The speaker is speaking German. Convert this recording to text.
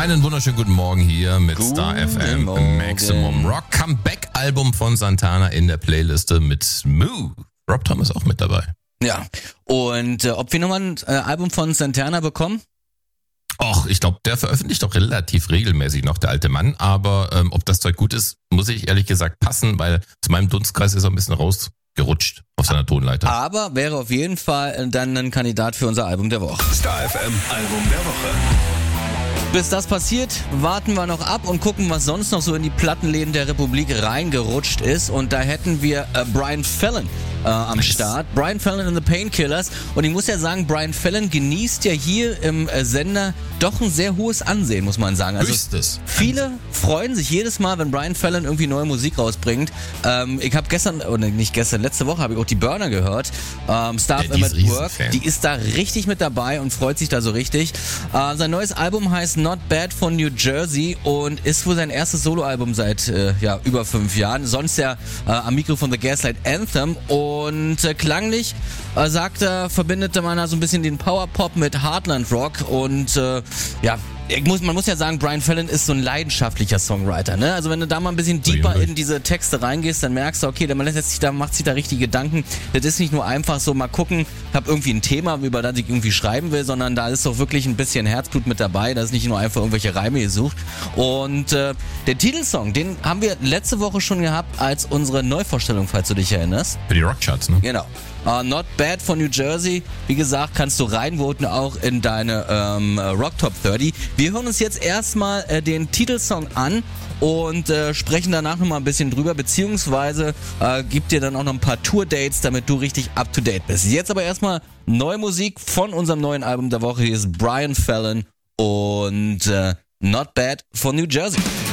Einen wunderschönen guten Morgen hier mit Guten Star FM Morgen. Maximum Rock Comeback-Album von Santana in der Playliste mit Smooth. Rob Thomas auch mit dabei. Ja, und ob wir nochmal ein Album von Santana bekommen? Och, ich glaube, der veröffentlicht doch relativ regelmäßig noch, der alte Mann. Aber ob das Zeug gut ist, muss ich ehrlich gesagt passen, weil zu meinem Dunstkreis ist er ein bisschen rausgerutscht auf seiner Tonleiter. Aber wäre auf jeden Fall dann ein Kandidat für unser Album der Woche. Star FM Album der Woche. Bis das passiert, warten wir noch ab und gucken, was sonst noch so in die Plattenläden der Republik reingerutscht ist. Und da hätten wir Brian Fallon am Start. Brian Fallon and the Painkillers. Und ich muss ja sagen, Brian Fallon genießt ja hier im Sender doch ein sehr hohes Ansehen, muss man sagen. Also Höchstes. viele freuen sich jedes Mal, wenn Brian Fallon irgendwie neue Musik rausbringt. Ich habe letzte Woche habe ich auch die Burner gehört. Star Ja, FM die at ist Work. Riesenfan. Die ist da richtig mit dabei und freut sich da so richtig. Sein neues Album heißt Not Bad von New Jersey und ist wohl sein erstes Soloalbum seit über 5 Jahren. Sonst ja am Mikro von The Gaslight Anthem und klanglich sagt er, verbindet man da so ein bisschen den Powerpop mit Heartland Rock und man muss ja sagen, Brian Fallon ist so ein leidenschaftlicher Songwriter, ne? Also wenn du da mal ein bisschen deeper in diese Texte reingehst, dann merkst du, okay, macht sich da richtig Gedanken. Das ist nicht nur einfach so, mal gucken, ich habe irgendwie ein Thema, über das ich irgendwie schreiben will, sondern da ist doch wirklich ein bisschen Herzblut mit dabei. Da ist nicht nur einfach irgendwelche Reime gesucht. Und der Titelsong, den haben wir letzte Woche schon gehabt als unsere Neuvorstellung, falls du dich erinnerst. Für die Rockcharts, ne? Genau. Not Bad von New Jersey. Wie gesagt, kannst du reinvoten auch in deine Rock Top 30. Wir hören uns jetzt erstmal den Titelsong an und sprechen danach nochmal ein bisschen drüber, beziehungsweise gibt dir dann auch noch ein paar Tour-Dates, damit du richtig up-to-date bist. Jetzt aber erstmal neue Musik von unserem neuen Album der Woche. Hier ist Brian Fallon und Not Bad von New Jersey.